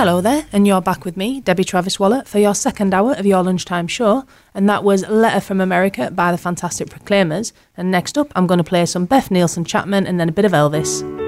Hello there, and you're back with me, Debbie Travis Waller, for your second hour of your lunchtime show, and that was Letter from America by the Fantastic Proclaimers, and next up I'm going to play some Beth Nielsen Chapman and then a bit of Elvis.